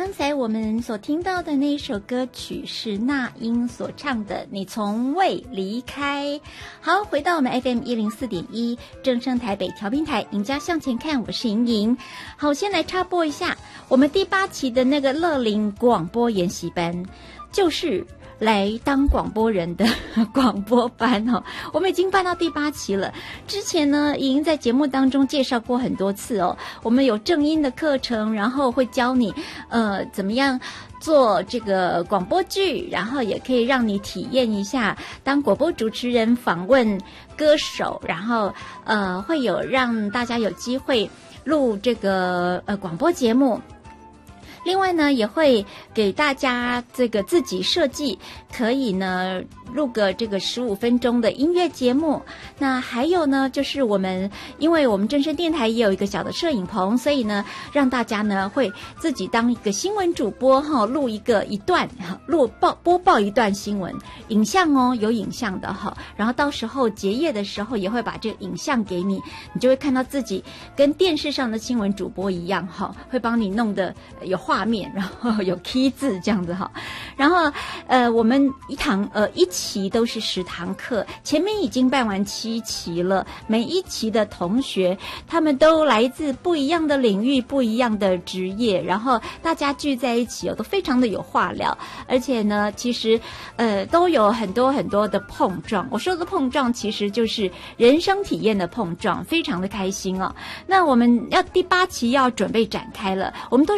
刚才我们所听到的那一首歌曲是那英所唱的《你从未离开》。好，回到我们 FM104.1 正声台北调频台，赢家向前看，我是莹莹。好，先来插播一下，我们第8期的那个乐龄广播研习班，就是来当广播人的广播班哦，我们已经办到第8期了。之前呢，已经在节目当中介绍过很多次哦。我们有正音的课程，然后会教你怎么样做这个广播剧，然后也可以让你体验一下当广播主持人访问歌手，然后会有让大家有机会录这个广播节目。另外呢，也会给大家这个自己设计，可以呢录个这个15分钟的音乐节目。那还有呢，就是因为我们正声电台也有一个小的摄影棚，所以呢，让大家呢会自己当一个新闻主播哈，录一段播报一段新闻，影像哦，有影像的哈。然后到时候结业的时候，也会把这个影像给你，你就会看到自己跟电视上的新闻主播一样哈，会帮你弄得有画面，然后有 key 字这样子哈。然后我们一期都是10堂课，前面已经办完7期了。每一期的同学，他们都来自不一样的领域、不一样的职业，然后大家聚在一起都非常的有话聊。而且呢，其实都有很多很多的碰撞。我说的碰撞，其实就是人生体验的碰撞，非常的开心哦。那我们第8期要准备展开了，我们都